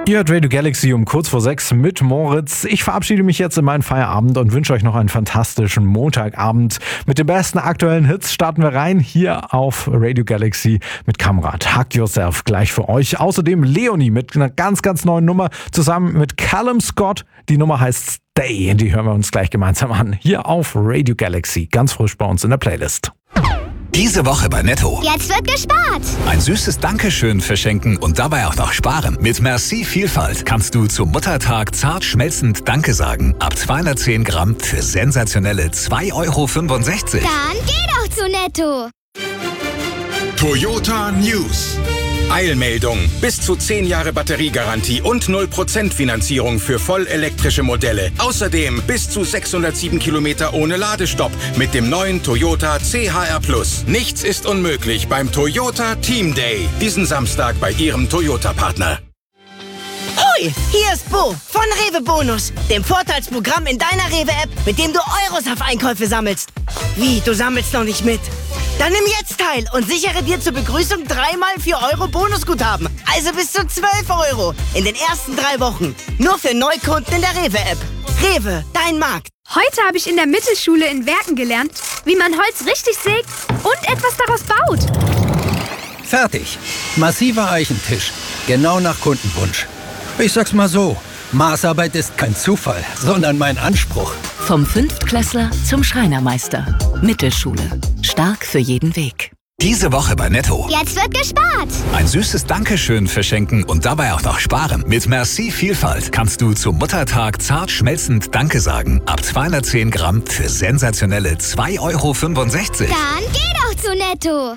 Ihr hört Radio Galaxy um kurz vor 6 mit Moritz. Ich verabschiede mich jetzt in meinen Feierabend und wünsche euch noch einen fantastischen Montagabend. Mit den besten aktuellen Hits starten wir rein hier auf Radio Galaxy mit Kamrat. Hug Yourself gleich für euch. Außerdem Leonie mit einer ganz, ganz neuen Nummer zusammen mit Callum Scott. Die Nummer heißt Stay. Die hören wir uns gleich gemeinsam an. Hier auf Radio Galaxy. Ganz frisch bei uns in der Playlist. Diese Woche bei Netto. Jetzt wird gespart. Ein süßes Dankeschön verschenken und dabei auch noch sparen. Mit Merci Vielfalt kannst du zum Muttertag zart schmelzend Danke sagen. Ab 210 Gramm für sensationelle 2,65 Euro. Dann geh doch zu Netto. Toyota News. Eilmeldung. Bis zu 10 Jahre Batteriegarantie und 0% Finanzierung für vollelektrische Modelle. Außerdem bis zu 607 Kilometer ohne Ladestopp mit dem neuen Toyota CHR+. Nichts ist unmöglich beim Toyota Team Day. Diesen Samstag bei Ihrem Toyota-Partner. Hoi, hier ist Bo von Rewe Bonus, dem Vorteilsprogramm in deiner Rewe-App, mit dem du Euros auf Einkäufe sammelst. Wie, du sammelst noch nicht mit? Dann nimm jetzt teil und sichere dir zur Begrüßung 3x 4 Euro Bonusguthaben. Also bis zu 12 Euro in den ersten 3 Wochen. Nur für Neukunden in der Rewe-App. Rewe, dein Markt. Heute habe ich in der Mittelschule in Werken gelernt, wie man Holz richtig sägt und etwas daraus baut. Fertig. Massiver Eichentisch. Genau nach Kundenwunsch. Ich sag's mal so, Maßarbeit ist kein Zufall, sondern mein Anspruch. Vom Fünftklässler zum Schreinermeister. Mittelschule. Stark für jeden Weg. Diese Woche bei Netto. Jetzt wird gespart. Ein süßes Dankeschön verschenken und dabei auch noch sparen. Mit Merci Vielfalt kannst du zum Muttertag zart schmelzend Danke sagen. Ab 210 Gramm für sensationelle 2,65 Euro. Dann geh doch zu Netto.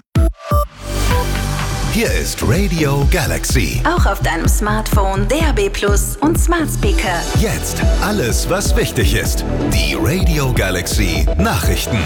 Hier ist Radio Galaxy. Auch auf deinem Smartphone, DAB+ und Smart Speaker. Jetzt alles, was wichtig ist. Die Radio Galaxy Nachrichten.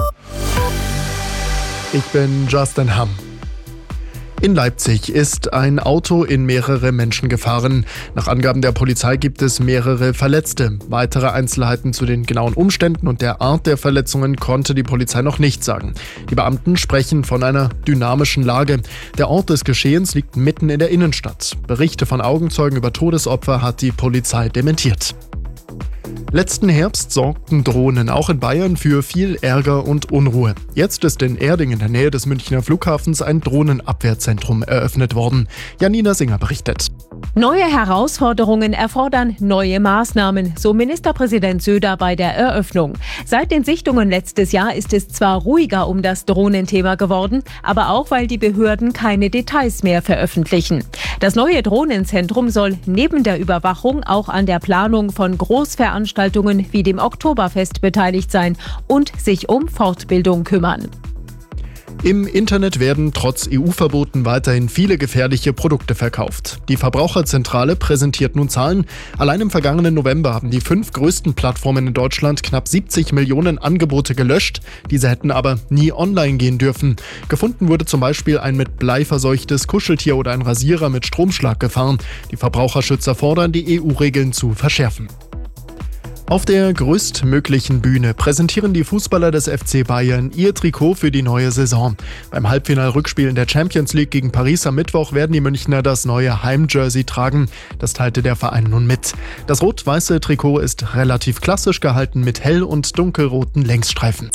Ich bin Justin Hamm. In Leipzig ist ein Auto in mehrere Menschen gefahren. Nach Angaben der Polizei gibt es mehrere Verletzte. Weitere Einzelheiten zu den genauen Umständen und der Art der Verletzungen konnte die Polizei noch nicht sagen. Die Beamten sprechen von einer dynamischen Lage. Der Ort des Geschehens liegt mitten in der Innenstadt. Berichte von Augenzeugen über Todesopfer hat die Polizei dementiert. Letzten Herbst sorgten Drohnen auch in Bayern für viel Ärger und Unruhe. Jetzt ist in Erding in der Nähe des Münchner Flughafens ein Drohnenabwehrzentrum eröffnet worden. Janina Singer berichtet. Neue Herausforderungen erfordern neue Maßnahmen, so Ministerpräsident Söder bei der Eröffnung. Seit den Sichtungen letztes Jahr ist es zwar ruhiger um das Drohnenthema geworden, aber auch, weil die Behörden keine Details mehr veröffentlichen. Das neue Drohnenzentrum soll neben der Überwachung auch an der Planung von Großveranstaltungen wie dem Oktoberfest beteiligt sein und sich um Fortbildung kümmern. Im Internet werden trotz EU-Verboten weiterhin viele gefährliche Produkte verkauft. Die Verbraucherzentrale präsentiert nun Zahlen. Allein im vergangenen November haben die 5 größten Plattformen in Deutschland knapp 70 Millionen Angebote gelöscht. Diese hätten aber nie online gehen dürfen. Gefunden wurde zum Beispiel ein mit Blei verseuchtes Kuscheltier oder ein Rasierer mit Stromschlag gefahren. Die Verbraucherschützer fordern, die EU-Regeln zu verschärfen. Auf der größtmöglichen Bühne präsentieren die Fußballer des FC Bayern ihr Trikot für die neue Saison. Beim Halbfinalrückspiel in der Champions League gegen Paris am Mittwoch werden die Münchner das neue Heimjersey tragen. Das teilte der Verein nun mit. Das rot-weiße Trikot ist relativ klassisch gehalten mit hell- und dunkelroten Längsstreifen.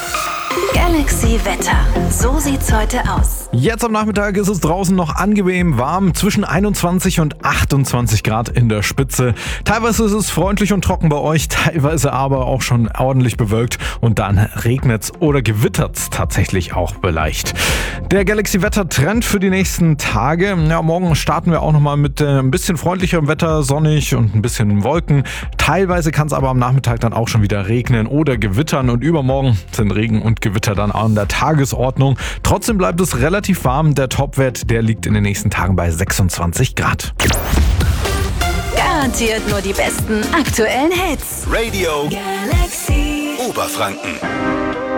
Galaxy Wetter. So sieht's heute aus. Jetzt am Nachmittag ist es draußen noch angenehm warm, zwischen 21 und 28 Grad in der Spitze. Teilweise ist es freundlich und trocken bei euch, teilweise aber auch schon ordentlich bewölkt und dann regnet's oder gewittert's tatsächlich auch leicht. Der Galaxy Wetter Trend für die nächsten Tage. Ja, morgen starten wir auch nochmal mit ein bisschen freundlicherem Wetter, sonnig und ein bisschen Wolken. Teilweise kann es aber am Nachmittag dann auch schon wieder regnen oder gewittern und übermorgen sind Regen und Gewitter dann an der Tagesordnung. Trotzdem bleibt es relativ warm. Der Topwert, der liegt in den nächsten Tagen bei 26 Grad. Garantiert nur die besten aktuellen Hits. Radio Galaxy Oberfranken.